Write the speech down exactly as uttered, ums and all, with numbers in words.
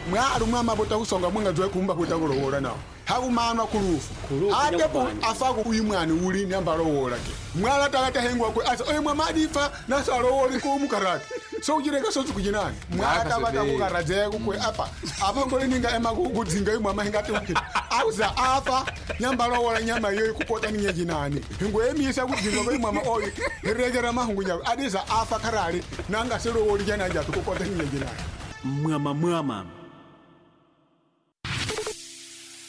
mwari mwama bota kusonga mwenga zwe kumba kuta kulowola nawo hakumanwa kulufu ate po afaku uyimwani uli nyamba lowola ke mwala takata hengwa kwe asa oye mwamadifa nasa lowoli kumukarati so ujireka sozu kujinani mwala tabata kukarazea kukwe apa apa mbole ninga ema kudzinga imwa mahingati ukita auza apa nyamba lowola nyama yoyi kupota ninye jinani hengwe emisa kudzinga kwe imwa maoyi herejera mahungu nyawe adisa afa karali nanga selo woli jana jatu kupota ninye jinani Mwama mwama